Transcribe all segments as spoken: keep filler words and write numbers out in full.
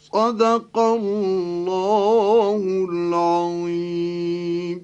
صدق الله العظيم.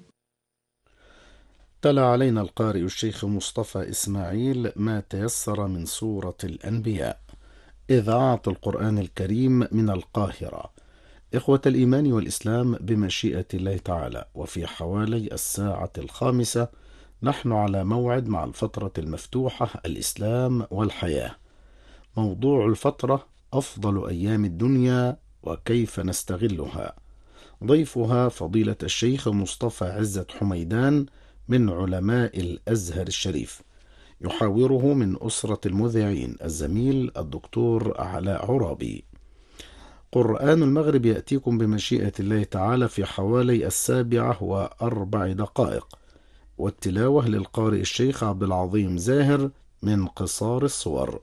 تلا علينا القارئ الشيخ مصطفى إسماعيل ما تيسر من سورة الأنبياء. إذاعة القرآن الكريم من القاهرة. إخوة الإيمان والإسلام، بمشيئة الله تعالى وفي حوالي الساعة الخامسة نحن على موعد مع الفترة المفتوحة الإسلام والحياة. موضوع الفترة: أفضل أيام الدنيا وكيف نستغلها. ضيفها فضيلة الشيخ مصطفى عزت حميدان من علماء الأزهر الشريف. يحاوره من أسرة المذيعين الزميل الدكتور علاء عرابي. قرآن المغرب يأتيكم بمشيئة الله تعالى في حوالي السابعة وأربع دقائق، والتلاوة للقارئ الشيخ عبد العظيم زاهر من قصار الصور.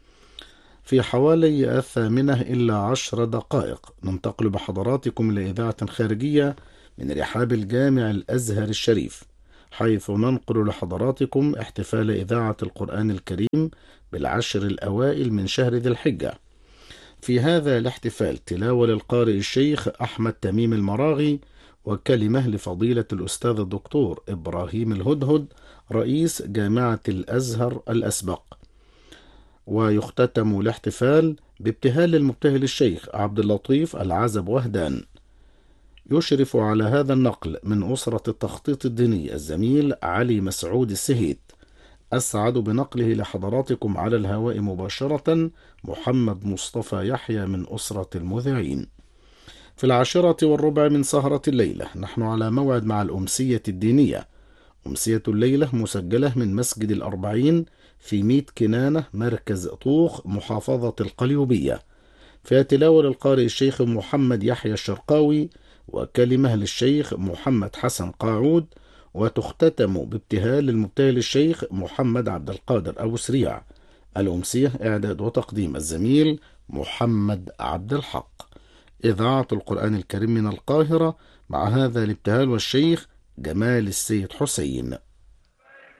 في حوالي الثامنة إلا عشر دقائق ننتقل بحضراتكم إلى إذاعة خارجية من رحاب الجامع الأزهر الشريف، حيث ننقل لحضراتكم احتفال إذاعة القرآن الكريم بالعشر الأوائل من شهر ذي الحجة. في هذا الاحتفال تلاوة للقارئ الشيخ أحمد تميم المراغي، وكلمة لفضيلة الأستاذ الدكتور إبراهيم الهدهد رئيس جامعة الأزهر الأسبق. ويختتم الاحتفال بابتهال المبتهل الشيخ عبد اللطيف العزب وهدان. يشرف على هذا النقل من أسرة التخطيط الديني الزميل علي مسعود السهيت. أسعد بنقله لحضراتكم على الهواء مباشرة محمد مصطفى يحيى من أسرة المذيعين. في العاشرة والربع من سهرة الليلة نحن على موعد مع الأمسية الدينية. أمسية الليلة مسجلة من مسجد الأربعين في ميت كنانة مركز طوخ محافظة القليوبية. فيها تلاوة للقارئ الشيخ محمد يحيى الشرقاوي، وكلمة للشيخ محمد حسن قاعود، وتختتم بابتهال للمبتهل الشيخ محمد عبد القادر أبو سريع. الأمسية إعداد وتقديم الزميل محمد عبد الحق. إذاعة القرآن الكريم من القاهرة، مع هذا الابتهال والشيخ جمال السيد حسين.